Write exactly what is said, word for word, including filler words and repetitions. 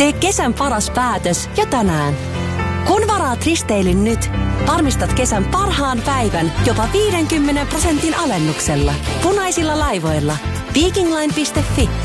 Tee kesän paras päätös jo tänään. Kun varaat risteilyn nyt, varmistat kesän parhaan päivän jopa viidenkymmenen prosentin alennuksella. Punaisilla laivoilla. Viking Line piste fi